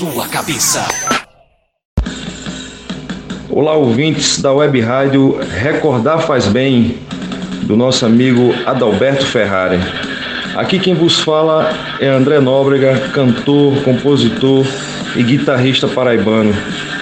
tua cabeça. Olá, ouvintes da Web Rádio Recordar Faz Bem, do nosso amigo Adalberto Ferrari. Aqui quem vos fala é André Nóbrega, cantor, compositor e guitarrista paraibano.